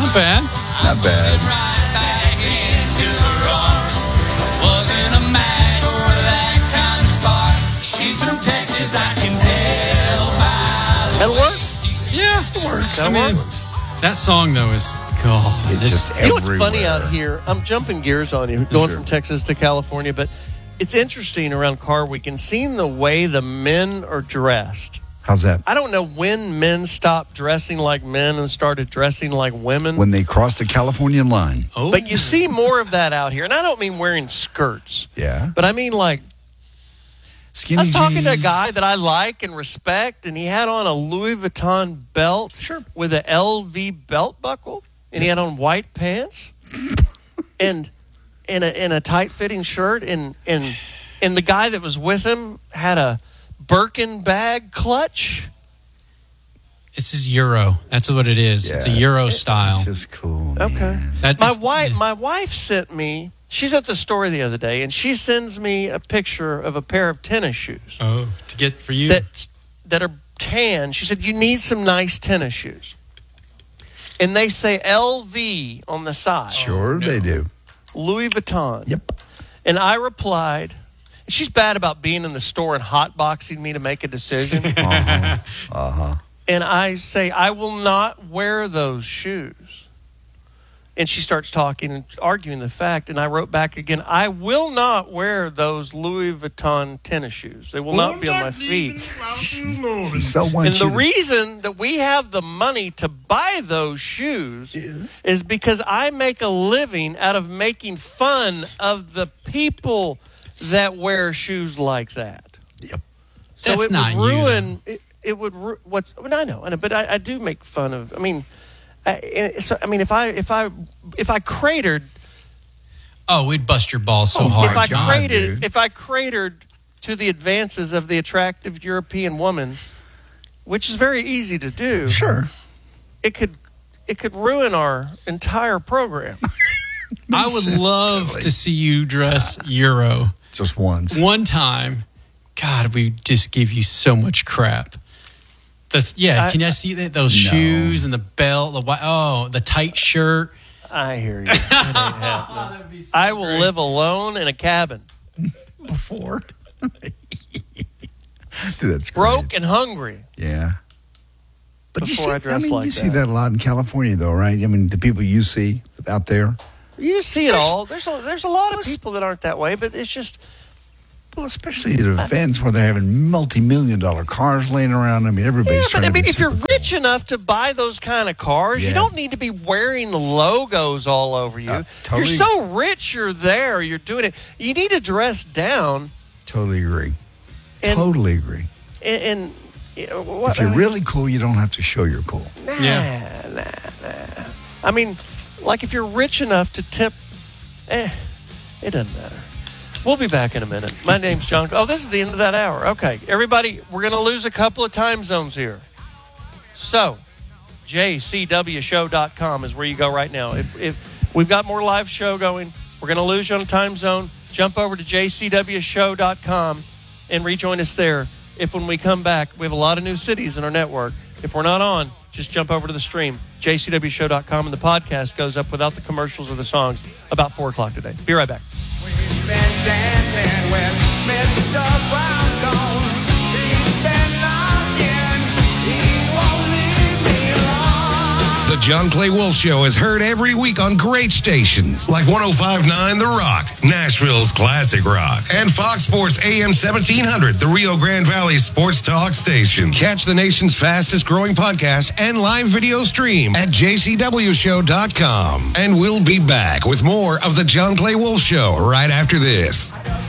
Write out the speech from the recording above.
Not bad. Not bad. She's from Texas, I can tell by the That'll work. Yeah, it works. That'll work. That song, though, is God. It's just You know what's everywhere. funny out here? I'm jumping gears on you, going Sure. from Texas to California, but it's interesting around Car Week and seeing the way the men are dressed. How's that? I don't know when men stopped dressing like men and started dressing like women. When they cross the Californian line. Oh. But you see more of that out here. And I don't mean wearing skirts, Yeah. but I mean like, Skinny I was talking to a jeans. guy that I like and respect, and he had on a Louis Vuitton belt with an LV belt buckle, and he had on white pants and in a tight-fitting shirt, and the guy that was with him had a Birkin bag clutch. This is Euro. That's what it is. It's a Yeah. Euro style. It's just cool. Okay. Man. My wife sent me. She's at the store the other day, and she sends me a picture of a pair of tennis shoes Oh, to get for you. that are tan. She said, you need some nice tennis shoes. And they say LV on the side. Sure, they do. Louis Vuitton. Yep. And I replied, she's bad about being in the store and hotboxing me to make a decision. And I say, I will not wear those shoes. And she starts talking and arguing the fact. And I wrote back again, I will not wear those Louis Vuitton tennis shoes. They will not be on my feet. So And the reason that we have the money to buy those shoes is because I make a living out of making fun of the people that wear shoes like that. Yep. So That's it not would you, ruin. It would what's. I mean, I know, but I do make fun of. I mean, if I cratered, Oh, we'd bust your balls so Oh, hard. if I cratered to the advances of the attractive European woman, which is very easy to do, Sure. it could ruin our entire program. I would love Totally. to see you dress Euro Just once. one time. God, we just give you so much crap. Can I see that? Those No. shoes and the belt, the tight shirt. I hear you. That ain't happening. I will live alone in a cabin, Before. Dude, that's broke great. and hungry. Yeah. But you Before see, I dress like you see that. that a lot in California, though, right? I mean, the people you see out there. You just see it all. There's a lot of people that aren't that way, but it's just. Well, especially at events where they're having multi-million-dollar cars laying around. I mean, everybody's Yeah, trying but I to mean, be if you're super rich enough to buy those kind of cars, Yeah. you don't need to be wearing the logos all over you. Totally. You're so rich, you're there, you're doing it. You need to dress down. Totally agree. And- Totally agree. And what, If you're really cool, you don't have to show you're cool. nah. Yeah. I mean, like if you're rich enough to tip, it doesn't matter. We'll be back in a minute. My name's John. Oh, this is the end of that hour. Okay, everybody, we're going to lose a couple of time zones here. So, jcwshow.com is where you go right now. If we've got more live show going, we're going to lose you on a time zone. Jump over to jcwshow.com and rejoin us there. If when we come back, we have a lot of new cities in our network. If we're not on, just jump over to the stream, jcwshow.com, and the podcast goes up without the commercials or the songs about 4 o'clock today. Be right back. We've been dancing with Mr. Brownstone. He's been knocking. He won't leave me alone. The John Clay Wolf Show is heard every week on great stations like 105.9 The Rock, Nashville's classic rock, and Fox Sports AM 1700, the Rio Grande Valley sports talk station. Catch the nation's fastest growing podcast and live video stream at jcwshow.com. And we'll be back with more of the John Clay Wolf Show right after this.